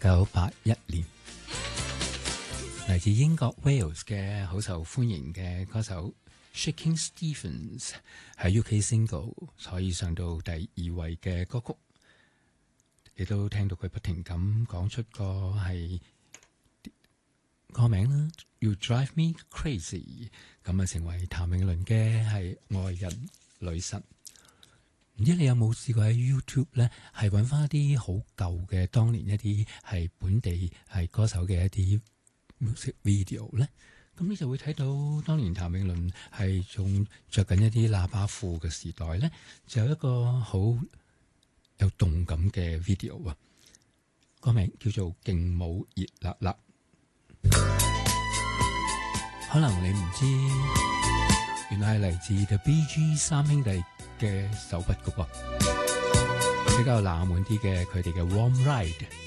1981年，嚟自英國 Wales 嘅好受歡迎嘅歌手 Shaking Stevens 喺 UK Single 可以上到第2位嘅歌曲，亦都聽到佢不停咁講出個係歌名啦 You Drive Me Crazy， 咁啊成為譚詠麟嘅係愛人女神。唔知你有冇試過喺 YouTube 咧，係揾翻一啲好舊嘅當年一啲係本地係歌手嘅一啲 music video 咧？咁你就會睇到當年譚詠麟係仲着緊一啲喇叭褲嘅時代咧，就有一個好有動感嘅 video 啊！歌名叫做《勁舞熱辣辣》，可能你唔知，原來係嚟自 The Bee Gees 三兄弟嘅手筆嘅噃，比較冷門啲嘅佢哋嘅 Warm Ride。